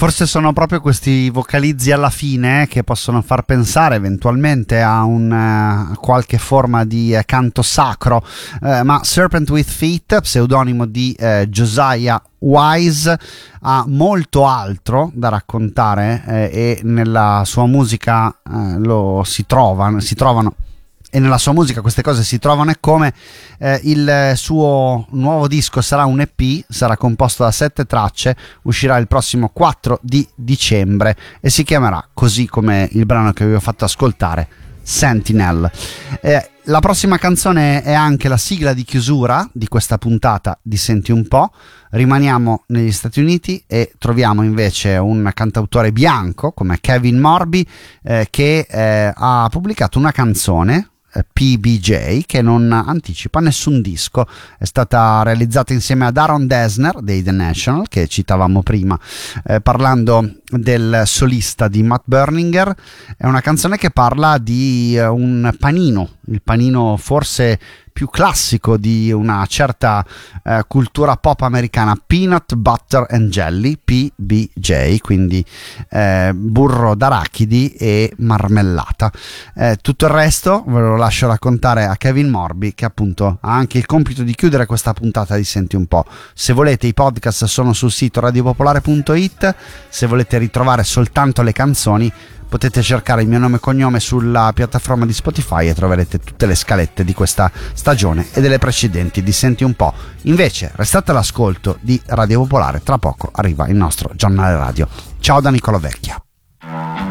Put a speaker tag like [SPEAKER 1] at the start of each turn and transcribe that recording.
[SPEAKER 1] Forse sono proprio questi vocalizzi alla fine che possono far pensare eventualmente a un qualche forma di canto sacro, ma Serpent with Feet, pseudonimo di Josiah Wise, ha molto altro da raccontare e nella sua musica si trovano. E nella sua musica queste cose si trovano, e come il suo nuovo disco sarà un EP, sarà composto da 7 tracce, uscirà il prossimo 4 di dicembre e si chiamerà così come il brano che vi ho fatto ascoltare, Sentinel. La prossima canzone è anche la sigla di chiusura di questa puntata di Senti un po'. Rimaniamo negli Stati Uniti e troviamo invece un cantautore bianco come Kevin Morby che ha pubblicato una canzone, PBJ, che non anticipa nessun disco. È stata realizzata insieme ad Aaron Dessner dei The National, che citavamo prima parlando del solista di Matt Berninger. È una canzone che parla di un panino, il panino forse più classico di una certa cultura pop americana, Peanut Butter and Jelly, PBJ, quindi burro d'arachidi e marmellata. Tutto il resto ve lo lascio raccontare a Kevin Morby, che appunto ha anche il compito di chiudere questa puntata di Senti un po'. Se volete, i podcast sono sul sito radiopopolare.it. Se volete ritrovare soltanto le canzoni, potete cercare il mio nome e cognome sulla piattaforma di Spotify e troverete tutte le scalette di questa stagione e delle precedenti di Senti un po'. Invece restate all'ascolto di Radio Popolare, tra poco arriva il nostro giornale radio. Ciao da Nicola Vecchia.